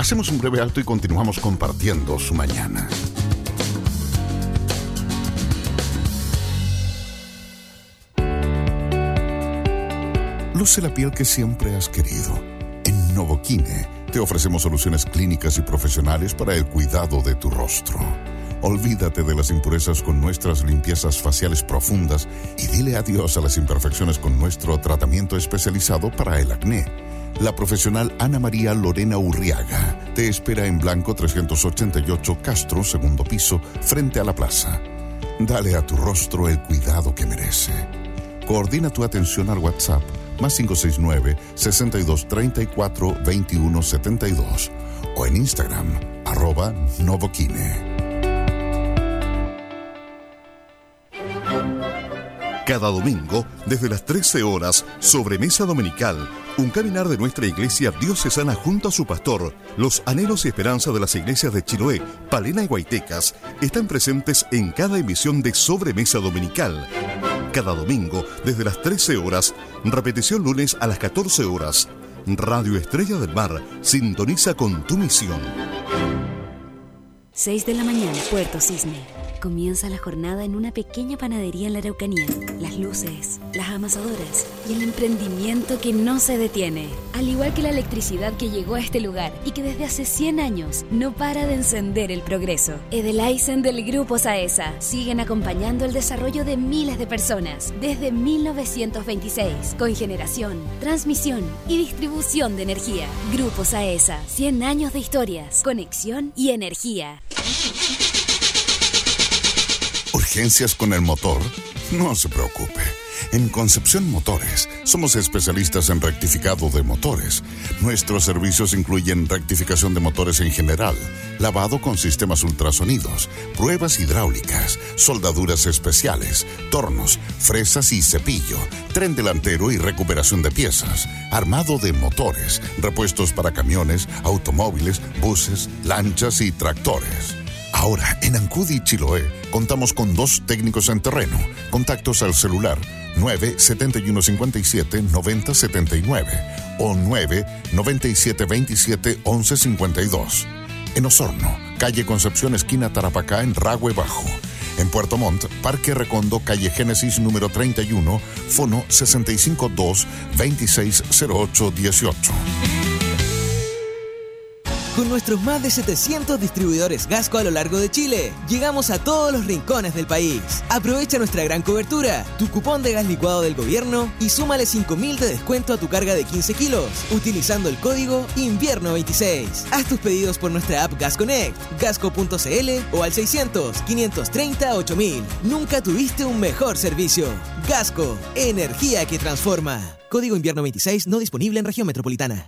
Hacemos un breve alto y continuamos compartiendo su mañana. Luce la piel que siempre has querido. En Novoquine te ofrecemos soluciones clínicas y profesionales para el cuidado de tu rostro. Olvídate de las impurezas con nuestras limpiezas faciales profundas y dile adiós a las imperfecciones con nuestro tratamiento especializado para el acné. La profesional Ana María Lorena Urriaga te espera en Blanco 388 Castro, segundo piso, frente a la plaza. Dale a tu rostro el cuidado que merece. Coordina tu atención al WhatsApp más 569-6234-2172 o en Instagram @Novoquine. Cada domingo, desde las 13 horas, Sobremesa Dominical, un caminar de nuestra iglesia diocesana junto a su pastor. Los anhelos y esperanzas de las iglesias de Chiloé, Palena y Guaytecas están presentes en cada emisión de Sobremesa Dominical. Cada domingo, desde las 13 horas, repetición lunes a las 14 horas. Radio Estrella del Mar, sintoniza con tu misión. 6 de la mañana, Puerto Cisne. Comienza la jornada en una pequeña panadería en la Araucanía. Las luces, las amasadoras y el emprendimiento que no se detiene. Al igual que la electricidad que llegó a este lugar y que desde hace 100 años no para de encender el progreso. Edelaizen del Grupo Saesa siguen acompañando el desarrollo de miles de personas desde 1926 con generación, transmisión y distribución de energía. Grupo Saesa, 100 años de historias, conexión y energía. ¿Urgencias con el motor? No se preocupe. En Concepción Motores somos especialistas en rectificado de motores. Nuestros servicios incluyen rectificación de motores en general, lavado con sistemas ultrasonidos, pruebas hidráulicas, soldaduras especiales, tornos, fresas y cepillo, tren delantero y recuperación de piezas, armado de motores, repuestos para camiones, automóviles, buses, lanchas y tractores. Ahora, en Ancud y Chiloé, contamos con 2 técnicos en terreno. Contactos al celular 9-7157-9079 o 9-9727-1152. En Osorno, calle Concepción, esquina Tarapacá, en Ragüe Bajo. En Puerto Montt, Parque Recondo, calle Génesis número 31, fono 652-260818. Con nuestros más de 700 distribuidores Gasco a lo largo de Chile, llegamos a todos los rincones del país. Aprovecha nuestra gran cobertura, tu cupón de gas licuado del gobierno y súmale 5.000 de descuento a tu carga de 15 kilos, utilizando el código INVIERNO26. Haz tus pedidos por nuestra app Gas Connect, gasco.cl o al 600-530-8000. Nunca tuviste un mejor servicio. Gasco, energía que transforma. Código INVIERNO26 no disponible en región metropolitana.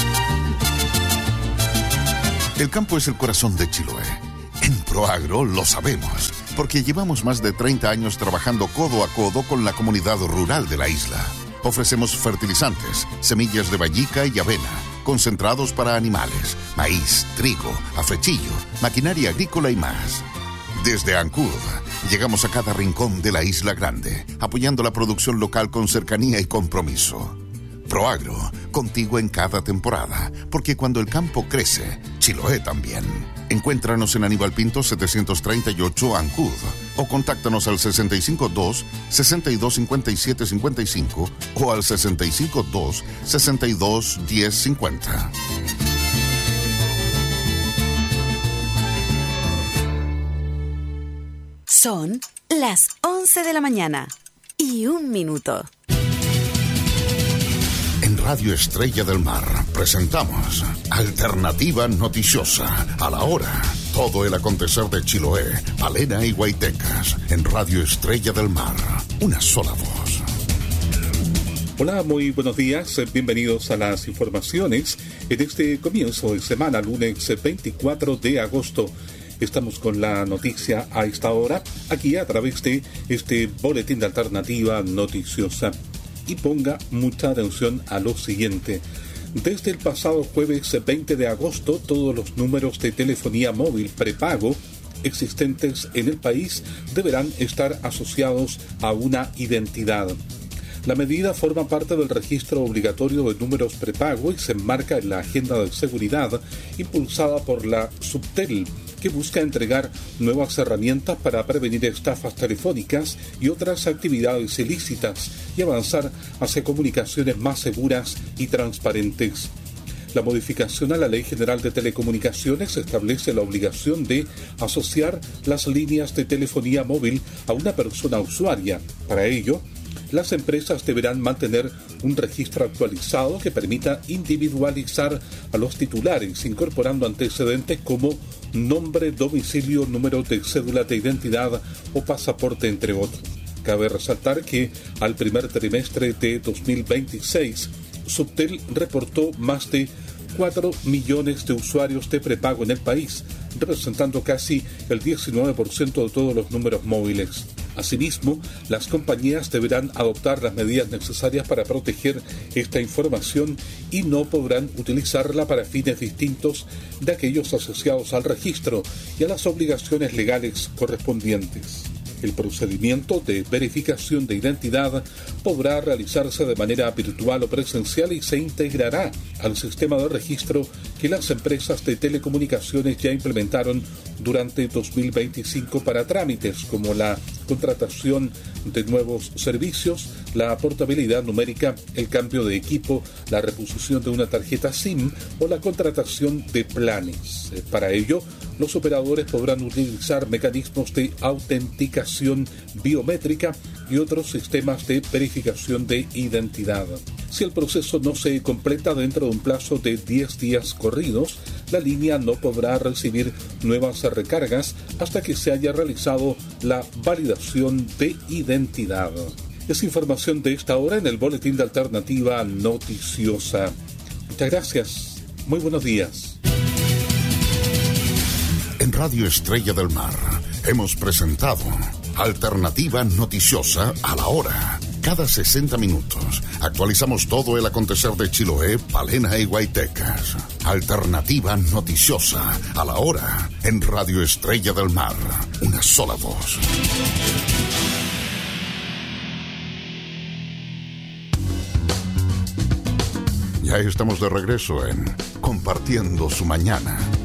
El campo es el corazón de Chiloé. En Proagro lo sabemos, porque llevamos más de 30 años trabajando codo a codo con la comunidad rural de la isla. Ofrecemos fertilizantes, semillas de vallica y avena, concentrados para animales, maíz, trigo, afrechillo, maquinaria agrícola y más. Desde Ancud, llegamos a cada rincón de la Isla Grande, apoyando la producción local con cercanía y compromiso. Proagro, contigo en cada temporada, porque cuando el campo crece, Chiloé también. Encuéntranos en Aníbal Pinto 738 Ancud o contáctanos al 652-625755 o al 652-621050. Son las 11 de la mañana y 1 minuto. En Radio Estrella del Mar presentamos Alternativa Noticiosa. A la hora, todo el acontecer de Chiloé, Palena y Guaytecas. En Radio Estrella del Mar, una sola voz. Hola, muy buenos días. Bienvenidos a las informaciones en este comienzo de semana, lunes 24 de agosto. Estamos con la noticia a esta hora, aquí a través de este boletín de Alternativa Noticiosa. Y ponga mucha atención a lo siguiente. Desde el pasado jueves 20 de agosto, todos los números de telefonía móvil prepago existentes en el país deberán estar asociados a una identidad. La medida forma parte del registro obligatorio de números prepago y se enmarca en la agenda de seguridad impulsada por la Subtel, que busca entregar nuevas herramientas para prevenir estafas telefónicas y otras actividades ilícitas y avanzar hacia comunicaciones más seguras y transparentes. La modificación a la Ley General de Telecomunicaciones establece la obligación de asociar las líneas de telefonía móvil a una persona usuaria. Para ello, las empresas deberán mantener un registro actualizado que permita individualizar a los titulares, incorporando antecedentes como nombre, domicilio, número de cédula de identidad o pasaporte, entre otros. Cabe resaltar que al primer trimestre de 2026, Subtel reportó más de 4 millones de usuarios de prepago en el país, representando casi el 19% de todos los números móviles. Asimismo, las compañías deberán adoptar las medidas necesarias para proteger esta información y no podrán utilizarla para fines distintos de aquellos asociados al registro y a las obligaciones legales correspondientes. El procedimiento de verificación de identidad podrá realizarse de manera virtual o presencial y se integrará al sistema de registro que las empresas de telecomunicaciones ya implementaron durante 2025 para trámites como la contratación de nuevos servicios, la portabilidad numérica, el cambio de equipo, la reposición de una tarjeta SIM o la contratación de planes. Para ello, los operadores podrán utilizar mecanismos de autenticación biométrica y otros sistemas de verificación de identidad. Si el proceso no se completa dentro de un plazo de 10 días corridos, la línea no podrá recibir nuevas recargas hasta que se haya realizado la validación de identidad. Es información de esta hora en el Boletín de Alternativa Noticiosa. Muchas gracias. Muy buenos días. En Radio Estrella del Mar hemos presentado Alternativa Noticiosa a la hora. Cada 60 minutos actualizamos todo el acontecer de Chiloé, Palena y Guaitecas. Alternativa Noticiosa a la hora en Radio Estrella del Mar. Una sola voz. Ya estamos de regreso en Compartiendo su Mañana.